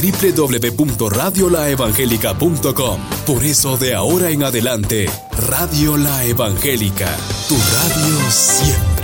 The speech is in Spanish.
www.radiolaevangelica.com. Por eso, de ahora en adelante, Radio La Evangélica, tu radio siempre.